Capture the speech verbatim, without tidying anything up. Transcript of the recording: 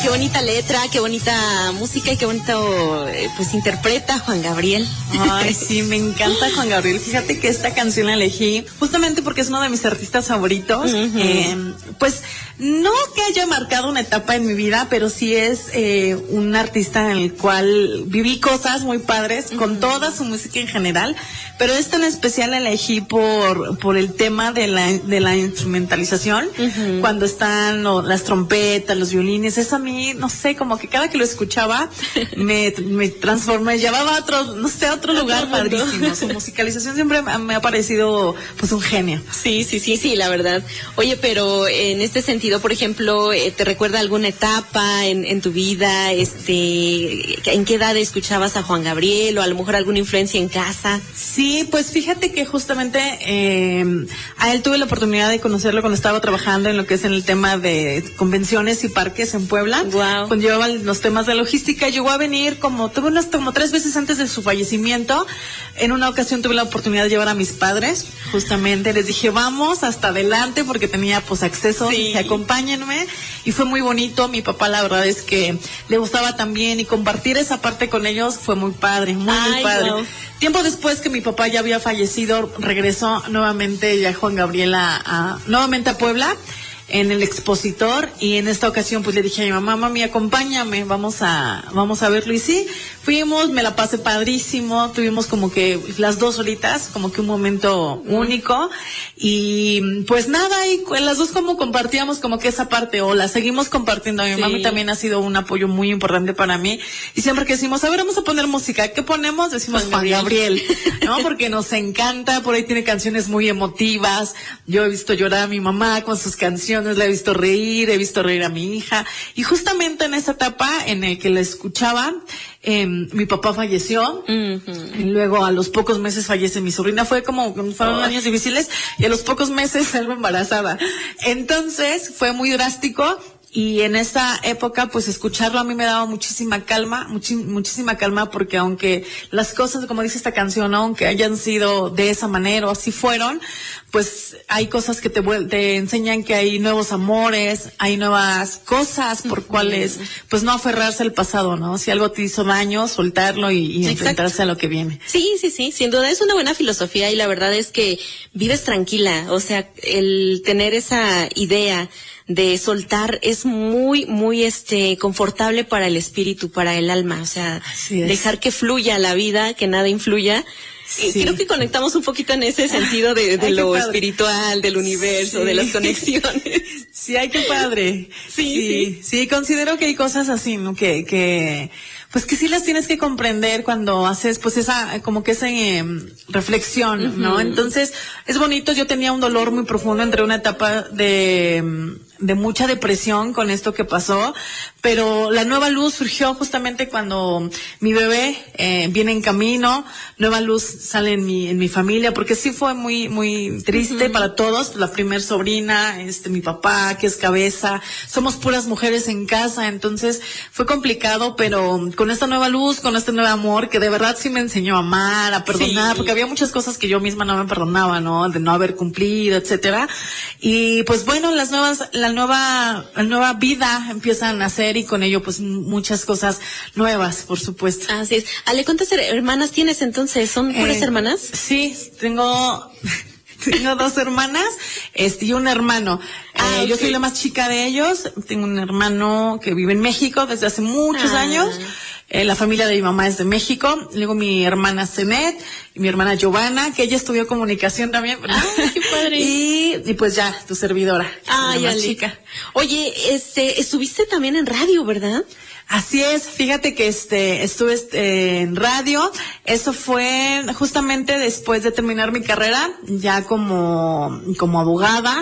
qué bonita letra, qué bonita música y qué bonito, eh, pues, interpreta Juan Gabriel. Ay, sí, me encanta Juan Gabriel. Fíjate que esta canción la elegí justamente porque es uno de mis artistas favoritos. Uh-huh. Eh, pues, no que haya marcado una etapa en mi vida, pero sí es eh, un artista en el cual viví cosas muy padres, uh-huh, con toda su música en general, pero esta en especial la elegí por, por el tema de la, de la instrumentalización, uh-huh, cuando están lo, las trompetas, los violines. Eso a mí, no sé, como que cada que lo escuchaba me, me transformé, llevaba a otro, no sé, a otro lugar padrísimo. Su musicalización siempre me ha parecido, pues, un genio. Sí, sí, sí, sí, la verdad. Oye, pero en este sentido, por ejemplo, ¿te recuerda alguna etapa en, en tu vida? Este, ¿en qué edad escuchabas a Juan Gabriel o a lo mejor alguna influencia en casa? Sí, pues fíjate que justamente eh, a él tuve la oportunidad de conocerlo cuando estaba trabajando en lo que es en el tema de convenciones y parques en Puebla. Wow. Cuando llevaban los temas de logística, llegó a venir como, tuve unas como tres veces antes de su fallecimiento. En una ocasión tuve la oportunidad de llevar a mis padres, justamente les dije, vamos hasta adelante, porque tenía pues acceso, sí, dije, acompáñenme, y fue muy bonito. Mi papá, la verdad es que le gustaba también, y compartir esa parte con ellos fue muy padre, muy, Ay, muy padre. No. Tiempo después que mi papá ya había fallecido, regresó nuevamente ya Juan Gabriel a, a nuevamente a Puebla, en el Expositor, y en esta ocasión pues le dije a mi mamá, mami, acompáñame, vamos a, vamos a verlo, y sí, fuimos, me la pasé padrísimo, tuvimos como que las dos horitas, como que un momento mm. único, y pues nada, y las dos como compartíamos como que esa parte, o la seguimos compartiendo. Mi sí. mami también ha sido un apoyo muy importante para mí, y siempre que decimos, a ver, vamos a poner música, ¿qué ponemos? Decimos Juan, Juan Gabriel, ¿no? Porque nos encanta, por ahí tiene canciones muy emotivas, yo he visto llorar a mi mamá con sus canciones, la he visto reír, he visto reír a mi hija, y justamente en esa etapa en el que la escuchaba, eh, mi papá falleció, uh-huh, y luego a los pocos meses fallece mi sobrina. Fue como, fueron oh. años difíciles, y a los pocos meses salgo embarazada. Entonces fue muy drástico. Y en esa época, pues, escucharlo a mí me daba muchísima calma, muchi- muchísima calma, porque aunque las cosas, como dice esta canción, ¿no?, aunque hayan sido de esa manera o así fueron, pues hay cosas que te, vuel- te enseñan que hay nuevos amores, hay nuevas cosas por cuales, pues, no aferrarse al pasado, ¿no? Si algo te hizo daño, soltarlo y, y enfrentarse a lo que viene. Sí, sí, sí, sin duda es una buena filosofía, y la verdad es que vives tranquila, o sea, el tener esa idea de soltar es muy, muy este confortable para el espíritu, para el alma, o sea, dejar que fluya la vida, que nada influya. Sí. Creo que conectamos un poquito en ese sentido de, de Ay, lo espiritual, del universo, sí, de las conexiones. Sí, ay, qué padre. Sí, sí, sí, sí, considero que hay cosas así, ¿no? Que, que, pues que sí las tienes que comprender cuando haces, pues esa, como que esa eh, reflexión, uh-huh, ¿no? Entonces, es bonito. Yo tenía un dolor muy profundo entre una etapa de, de mucha depresión con esto que pasó, pero la nueva luz surgió justamente cuando mi bebé eh, viene en camino. Nueva luz sale en mi, en mi familia, porque sí fue muy, muy triste, uh-huh, para todos. La primer sobrina, este, mi papá, que es cabeza, somos puras mujeres en casa, entonces fue complicado, pero con esta nueva luz, con este nuevo amor, que de verdad sí me enseñó a amar, a perdonar, sí, porque había muchas cosas que yo misma no me perdonaba, ¿no? De no haber cumplido, etcétera. Y pues bueno, las nuevas, la nueva, la nueva vida empieza a nacer, y con ello pues muchas cosas nuevas, por supuesto. Así es. Ale, ¿cuántas hermanas tienes entonces? ¿Son puras eh, hermanas? Sí, tengo... Tengo dos hermanas, este, y un hermano. Ah, eh, okay. Yo soy la más chica de ellos. Tengo un hermano que vive en México desde hace muchos ah. años. Eh, la familia de mi mamá es de México. Luego mi hermana Zenet y mi hermana Giovanna, que ella estudió comunicación también. Ah, qué padre. y, y pues ya, tu servidora. Ah, ya, chica. Oye, este, estuviste también en radio, ¿verdad? Así es, fíjate que este estuve este, en radio. Eso fue justamente después de terminar mi carrera, ya como como abogada.